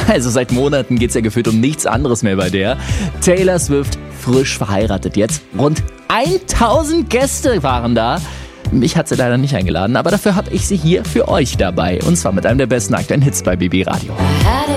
Also seit Monaten geht's ja gefühlt um nichts anderes mehr bei der. Taylor Swift, frisch verheiratet jetzt. Rund 1000 Gäste waren da. Mich hat sie leider nicht eingeladen, aber dafür habe ich sie hier für euch dabei. Und zwar mit einem der besten aktuellen Hits bei BB Radio.